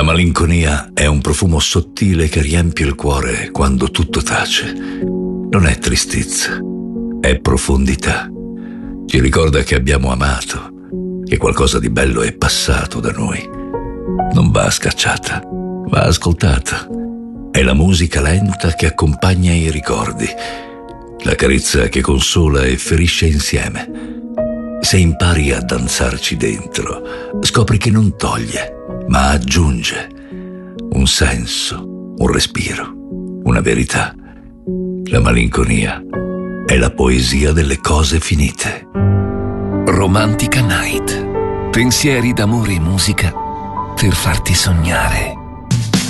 La malinconia è un profumo sottile che riempie il cuore quando tutto tace. Non è tristezza, è profondità. Ci ricorda che abbiamo amato, che qualcosa di bello è passato da noi. Non va scacciata, va ascoltata. È la musica lenta che accompagna i ricordi, la carezza che consola e ferisce insieme. Se impari a danzarci dentro, scopri che non toglie, ma aggiunge un senso, un respiro, una verità. La malinconia è la poesia delle cose finite. Romantica Night. Pensieri d'amore e musica per farti sognare.